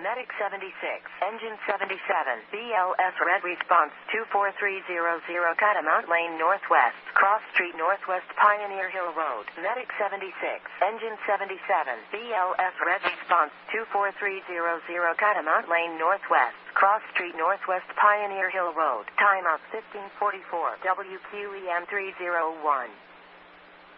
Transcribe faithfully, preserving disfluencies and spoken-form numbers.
Medic seventy-six, Engine seventy-seven, B L S Red Response two four three zero zero Catamount Lane Northwest, Cross Street Northwest Pioneer Hill Road. Medic seventy-six, Engine seventy-seven, B L S Red Response two four three zero zero Catamount Lane Northwest, Cross Street Northwest Pioneer Hill Road. Timeout fifteen forty-four, W Q E M three oh one.